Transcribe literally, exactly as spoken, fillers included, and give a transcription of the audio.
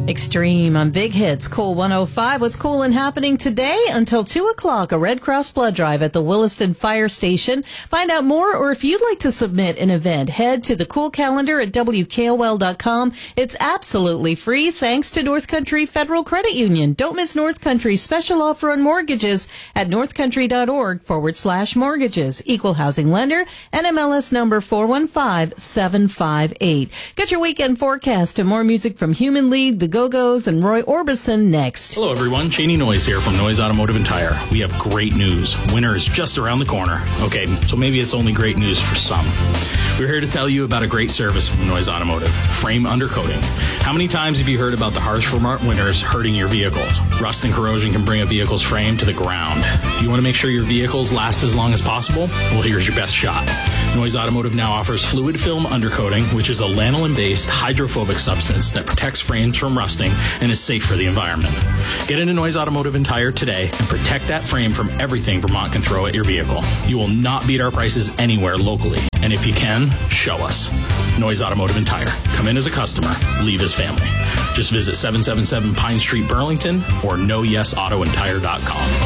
Extreme on Big Hits, Cool one oh five. What's cool and happening today? Until two o'clock, a Red Cross blood drive at the Williston Fire Station. Find out more, or if you'd like to submit an event, head to the Cool Calendar at W K O L dot com. It's absolutely free, thanks to North Country Federal Credit Union. Don't miss North Country's special offer on mortgages at northcountry.org forward slash mortgages. Equal housing lender, N M L S number four one five seven five eight. Get your weekend forecast and more music from Human League, the Go-Go's, and Roy Orbison next. Hello, everyone. Cheney Noise here from Noise Automotive and Tire. We have great news. Winter is just around the corner. Okay, so maybe it's only great news for some. We're here to tell you about a great service from Noise Automotive, frame undercoating. How many times have you heard about the harsh Vermont winters hurting your vehicles? Rust and corrosion can bring a vehicle's frame to the ground. You want to make sure your vehicles last as long as possible? Well, here's your best shot. Noise Automotive now offers fluid film undercoating, which is a lanolin-based hydrophobic substance that protects frames from rusting and is safe for the environment. Get into Noise Automotive and Tire today and protect that frame from everything Vermont can throw at your vehicle. You will not beat our prices anywhere locally. And if you can, show us. Noise Automotive and Tire. Come in as a customer, leave as family. Just visit seven seventy-seven Pine Street, Burlington, or no yes auto and tire dot com.